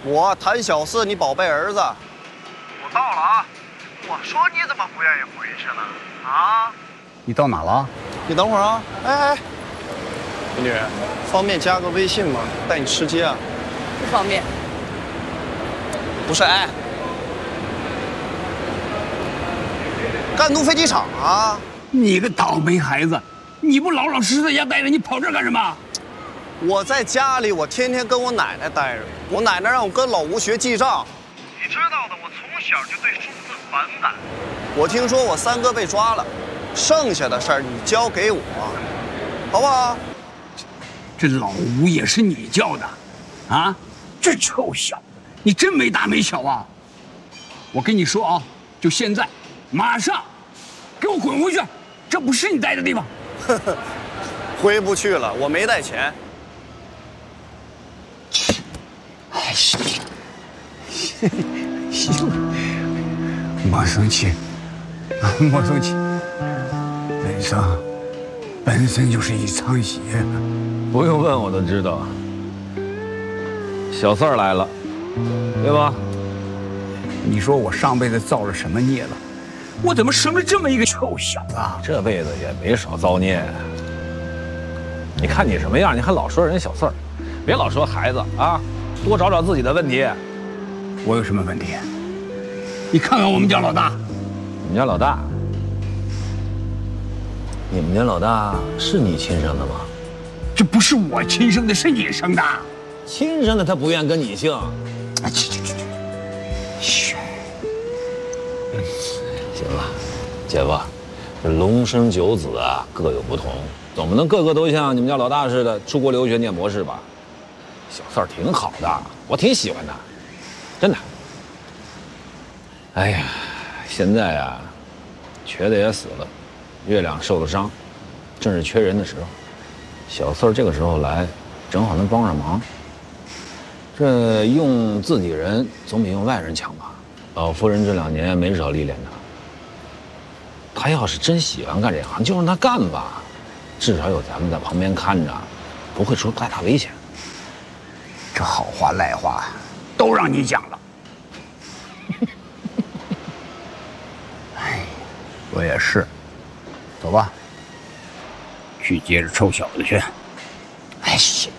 我谭小四，你宝贝儿子。 我到了啊！我说你怎么不愿意回去呢？啊？ 你到哪了？ 你等会儿啊！哎，美女，方便加个微信吗？带你吃鸡啊？ 不方便。 不是，哎，赣都飞机场啊！ 你个倒霉孩子，你不老老实实在家待着，你跑这儿干什么？ 我在家里，我天天跟我奶奶待着。我奶奶让我跟老吴学记账。 你知道的，我从小就对数字反感。 我听说我三哥被抓了，剩下的事儿你交给我，好不好？ 这老吴也是你叫的，啊？这臭小子，你真没大没小啊！我跟你说啊，就现在，马上，给我滚回去！这不是你待的地方。 回不去了，我没带钱。 哎呀，行，莫生气，啊，莫生气。人生本身就是一场戏。 不用问我都知道。小四儿来了，对吧？ 你说我上辈子造了什么孽了？我怎么生了这么一个臭小子？ 这辈子也没少造孽。你看你什么样，你还老说人小四儿，别老说孩子啊，多找找自己的问题。 我有什么问题？你看看我们家老大。 你们家老大？你们家老大是你亲生的吗？ 这不是我亲生的，是你生的。 亲生的他不愿跟你姓。 哎，去，嘘。 行了，姐夫，这龙生九子啊，各有不同，总不能个个都像你们家老大似的出国留学念博士吧？小四儿挺好的，我挺喜欢他，真的。哎呀，现在啊，瘸的也死了，月亮受了伤，正是缺人的时候。小四儿这个时候来，正好能帮上忙。这用自己人总比用外人强吧？老夫人这2年没少历练他。他要是真喜欢干这行，就让他干吧，至少有咱们在旁边看着，不会出太大危险。 这好话赖话，都让你讲了。哎，我也是。走吧，去接着臭小子去。哎，行。